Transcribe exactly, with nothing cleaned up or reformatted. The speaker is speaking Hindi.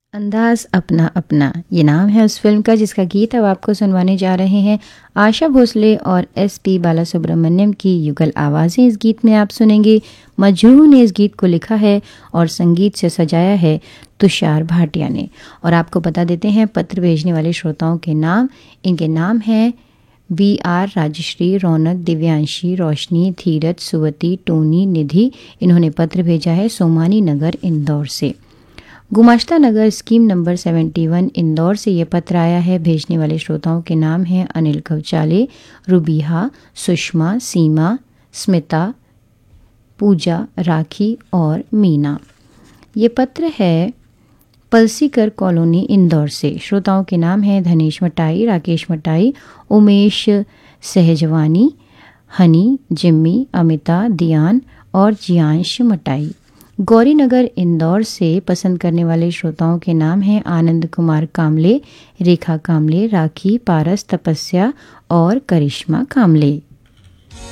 अंदाज अपना अपना, ये नाम है उस फिल्म का जिसका गीत अब आपको सुनवाने जा रहे हैं आशा भोसले और एस पी बालासुब्रमण्यम की युगल आवाज़ें। इस गीत में आप सुनेंगे मजरू ने इस गीत को लिखा है और संगीत से सजाया है तुषार भाटिया ने। और आपको बता देते हैं पत्र भेजने वाले श्रोताओं के नाम। इनके नाम हैं B are, Rajshree, Raunak, Divyanshi, Roshni, Dheeraj, सुवती, Tony, निधि। इन्होंने पत्र भेजा है सोमानी नगर इंदौर से। गुमाश्ता नगर स्कीम नंबर इकहत्तर इंदौर से ये पत्र आया है। भेजने वाले श्रोताओं के नाम हैं अनिल कवचाले, रुबीहा, सुषमा, सीमा, स्मिता, पूजा, राखी और मीना। ये पत्र है पलसीकर कॉलोनी इंदौर से। श्रोताओं के नाम हैं धनेश मटाई, राकेश मटाई, उमेश सहजवानी, हनी, जिम्मी, अमिता, दियान और जियांश मटाई। गौरी नगर इंदौर से पसंद करने वाले श्रोताओं के नाम हैं आनंद कुमार कामले, रेखा कामले, राखी, पारस, तपस्या और करिश्मा कामले।